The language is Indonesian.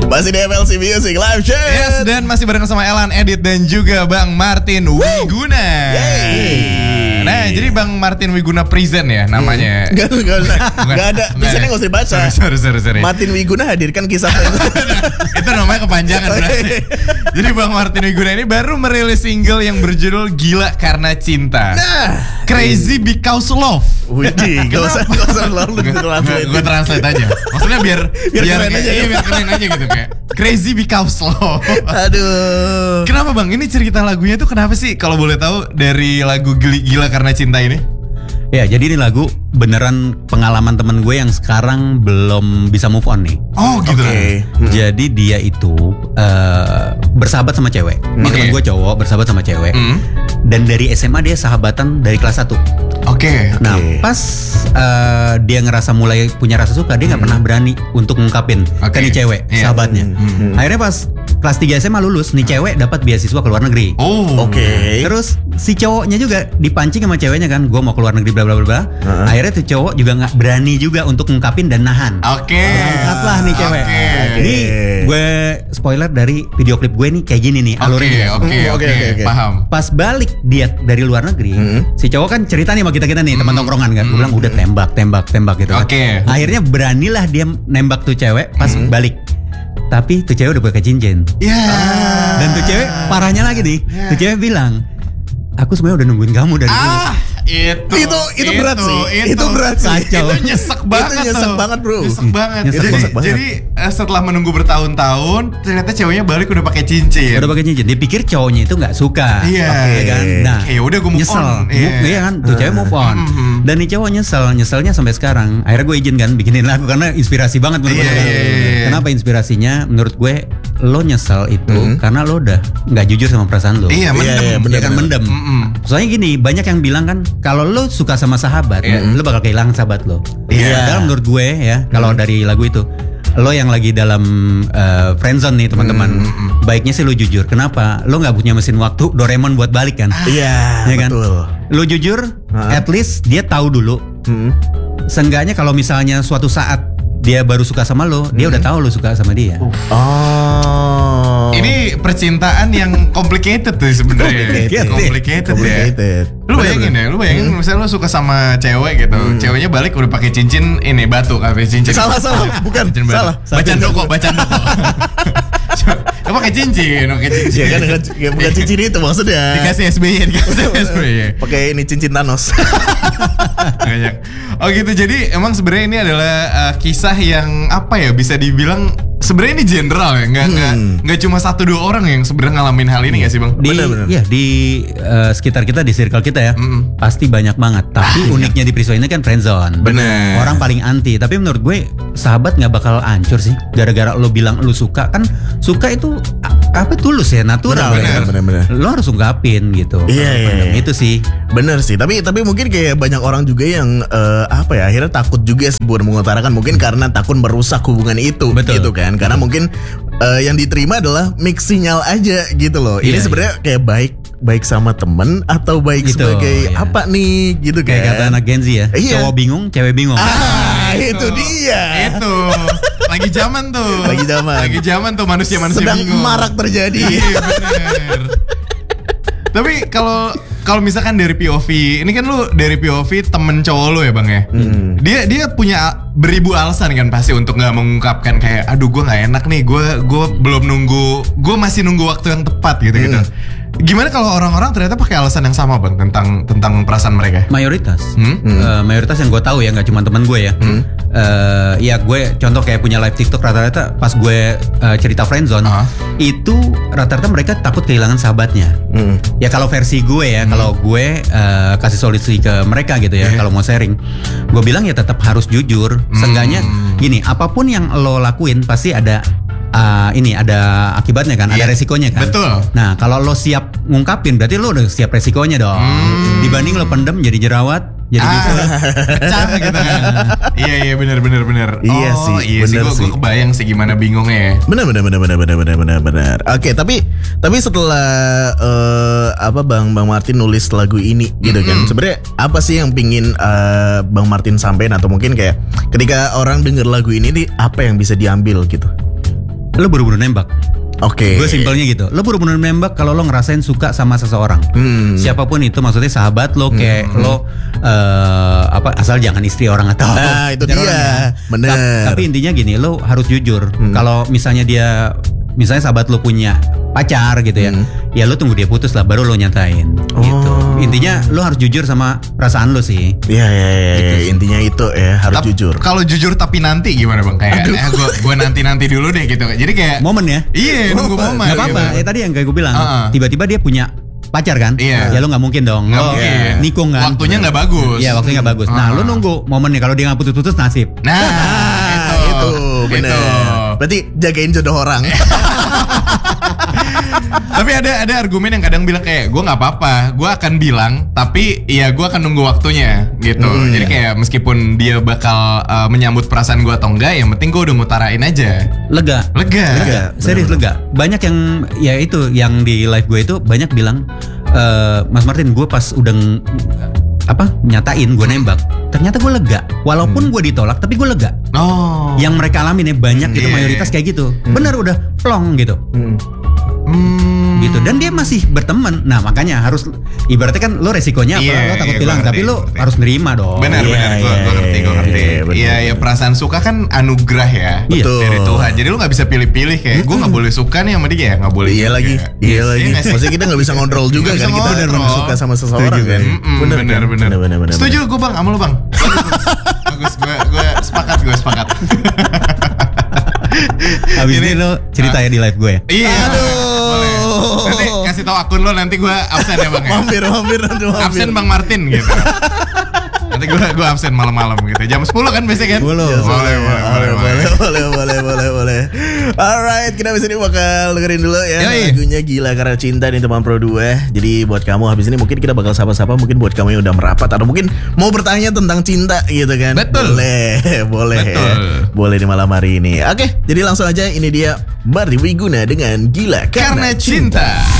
Masih di FLC Music Live Chat. Yes, dan masih bareng sama Elan, Edit, dan juga Bang Martin Wiguna. Nah, jadi Bang Martin Wiguna present ya namanya. Gak ada. Tulisannya gak usah dibaca. Sorry. Martin Wiguna hadirkan kisah. Itu namanya kepanjangan berarti. Jadi Bang Martin Wiguna ini baru merilis single yang berjudul Gila Karena Cinta. Crazy Because Love. Widih, gak usah lalu Gue translate aja. Maksudnya biar keren aja. Iya, biar keren aja gitu kayak Crazy Because Love. Aduh. Kenapa Bang? Ini cerita lagunya tuh kenapa sih? Kalau boleh tahu dari lagu Gila Karena Cinta ini? Ya, jadi ini lagu beneran pengalaman temen gue yang sekarang belum bisa move on nih. Oh gitu. Jadi dia itu bersahabat sama cewek. Ini temen gue cowok bersahabat sama cewek. Dan dari SMA dia sahabatan dari kelas 1. Oke. Nah, pas dia ngerasa mulai punya rasa suka, dia nggak pernah berani untuk ngungkapin ke nih cewek, sahabatnya. Akhirnya pas kelas 3 SMA lulus, nih cewek dapat beasiswa ke luar negeri. Oke. Terus si cowoknya juga dipancing sama ceweknya kan, gue mau ke luar negeri bla bla bla. Akhirnya tuh cowok juga nggak berani juga untuk ngungkapin dan nahan. Angkat lah nih cewek. Ini gue spoiler dari video klip gue nih kayak gini nih alurnya. Oke. Paham. Pas balik dia dari luar negeri, si cowok kan cerita nih sama kita nih teman tongkrongan kan. Gue bilang udah tembak gitu kan. Akhirnya beranilah dia nembak tuh cewek pas balik. Tapi tuh cewek udah pakai cincin. Dan tuh cewek parahnya lagi nih. Tuh cewek bilang, aku sebenarnya udah nungguin kamu dari dulu. Itu berat sih. Itu berat sih. Itu nyesek banget. Itu nyesek banget, bro. Nyesek banget. Nyesek banget. Jadi setelah menunggu bertahun-tahun, ternyata ceweknya balik udah pakai cincin. Dia pikir cowoknya itu nggak suka. Iya. Kan? Nah, ya udah gue move on. Iya kan, tuh cewek move on. Dan nih cowok nyeselnya sampai sekarang. Akhirnya gue izin kan bikinin lagu karena inspirasi banget menurut gue. Kenapa inspirasinya? Menurut gue lo nyesel itu karena lo udah nggak jujur sama perasaan lo. Iya, mendem. Soalnya gini, banyak yang bilang kan kalau lo suka sama sahabat, lo bakal kehilangan sahabat lo. Padahal menurut gue ya, kalau dari lagu itu, lo yang lagi dalam friendzone nih teman-teman, baiknya sih lo jujur. Kenapa? Lo nggak punya mesin waktu Doraemon buat balik kan? Iya, kan? betul. Lo jujur, at least dia tahu dulu. Seenggaknya kalau misalnya suatu saat dia baru suka sama lo, dia udah tahu lo suka sama dia. Ini percintaan yang complicated tuh sebenarnya. Complicated ya. Lu bayangin misalnya lu suka sama cewek gitu, ceweknya balik udah pakai cincin ini batu kafe cincin. Salah, bukan. Salah. Bacaan doko. Pakai cincin. Ya kan bukan cincin itu maksudnya. Dikasih SBY. Pakai ini cincin Thanos. Oh gitu. Jadi emang sebenarnya ini adalah kisah yang apa ya, bisa dibilang sebenarnya ini general ya, nggak cuma 1-2 orang yang sebenarnya ngalamin hal ini nggak sih Bang? Benar. Ya di sekitar kita, di circle kita ya, pasti banyak banget. Tapi uniknya di Priswa ini kan friendzone. Bener. Orang paling anti. Tapi menurut gue sahabat nggak bakal hancur sih gara-gara lo bilang lo suka. Kan suka itu tulus ya, natural. Bener. Lo harus ungkapin gitu. Iya. Itu sih. Bener sih. Tapi mungkin kayak banyak orang juga yang akhirnya takut juga sih buat mengutarakan, mungkin karena takut merusak hubungan itu. Betul. Gitu kan. Karena mungkin yang diterima adalah mix sinyal aja gitu loh. Ini sebenarnya kayak baik sama temen atau baik gitu, sebagai apa nih gitu kan. Kayak kata anak Gen Z ya. Cowok bingung, cewek bingung. Itu dia. Itu lagi zaman tuh. Lagi zaman tuh manusia sedang bingung. marak terjadi. Iya bener. Tapi kalau misalkan dari POV, ini kan lu dari POV temen cowok lu ya Bang ya. Dia punya beribu alasan kan pasti untuk nggak mengungkapkan kayak, aduh gue nggak enak nih, gue belum nunggu, gue masih nunggu waktu yang tepat gitu. Gimana kalau orang-orang ternyata pakai alasan yang sama Bang tentang perasaan mereka? Mayoritas yang gue tahu ya, nggak cuma teman gue ya. Ya gue contoh kayak punya live TikTok, rata-rata pas gue cerita friendzone itu rata-rata mereka takut kehilangan sahabatnya. Ya kalau versi gue ya, kalau gue kasih solusi ke mereka gitu ya, kalau mau sharing, gue bilang ya tetap harus jujur. Seenggaknya gini, apapun yang lo lakuin pasti ada ada akibatnya kan, ada resikonya kan. Betul. Nah kalau lo siap ngungkapin berarti lo udah siap resikonya dong. Dibanding lo pendem jadi jerawat, jadi pecah gitu kan. Iya benar. Iya sih. Gue kebayang sih gimana bingungnya ya. Benar. Oke, tapi setelah Bang Martin nulis lagu ini gitu kan. Sebenarnya apa sih yang pingin Bang Martin sampein, atau mungkin kayak ketika orang denger lagu ini nih apa yang bisa diambil gitu? lo buru-buru nembak. Oke. Gue simpelnya gitu. Lo buru-buru nembak kalau lo ngerasain suka sama seseorang. Siapapun itu, maksudnya sahabat lo, kayak lo asal jangan istri orang atau Nah, itu dia. orang ya. Bener. Tapi intinya gini, lo harus jujur. Kalau misalnya sahabat lo punya pacar gitu ya, ya lo tunggu dia putus lah, baru lo nyatain gitu. Intinya lo harus jujur sama perasaan lo sih. Iya, Gitu sih. intinya itu ya harus jujur. Kalau jujur tapi nanti gimana bang? Kayak gue nanti dulu deh gitu. Jadi kayak Momen ya. iya nunggu momen. Gak apa-apa. gitu. Tadi yang kayak gue bilang, tiba-tiba dia punya pacar kan? Iya. Ya lo nggak mungkin dong. Nggak Lo mungkin. nikung kan? Waktunya nggak bagus. Iya, waktunya nggak bagus. Nah, lo nunggu momennya. Kalau dia nggak putus-putus, nasib. Nah, itu bener. Berarti jagain jodoh orang. Tapi ada argumen yang kadang bilang kayak gue nggak apa-apa, gue akan bilang, tapi ya gue akan nunggu waktunya gitu. Jadi kayak meskipun dia bakal menyambut perasaan gue atau enggak, yang penting gue udah ngutarain aja. Lega. Serius lega. Banyak yang ya itu yang di live gue itu banyak bilang, Mas Martin, gue pas udah nyatain gue nembak, ternyata gue lega. Walaupun gue ditolak, tapi gue lega. Oh. Yang mereka alamin ya banyak gitu, mayoritas kayak gitu. Bener udah plong gitu. Gitu, dan dia masih berteman. Nah makanya harus, ibaratnya kan lo resikonya lo takut bilang, tapi lo harus nerima dong. Benar, gue ngerti. Iya, perasaan suka kan anugerah ya, Betul. dari Tuhan. Jadi lo nggak bisa pilih-pilih kayak gue nggak boleh suka nih sama dia, nggak boleh. Iya juga. lagi. nggak sih? Maksudnya kita nggak bisa ngontrol juga Nggak kan, bisa kita ngontrol. suka sama seseorang kan. Bener. Setuju gue bang, sama lo bang. Bagus, gue sepakat. Habis ini lo cerita ya di live gue ya. Iya. Boleh. Nanti kasih tahu akun lo, nanti gue absen ya bang ya. Mampir. Absen Bang Martin gitu. Nanti gue absen malam-malam gitu. Jam 10 kan biasanya kan? Boleh. Alright, kita habis ini bakal dengerin dulu ya lagunya Gila Karena Cinta nih teman Pro 2. Jadi buat kamu habis ini mungkin kita bakal sapa-sapa, mungkin buat kamu yang udah merapat atau mungkin mau bertanya tentang cinta gitu kan. Betul. Boleh. Betul. Boleh di malam hari ini. Oke, jadi langsung aja, ini dia Marty Wiguna dengan Gila Karena Cinta.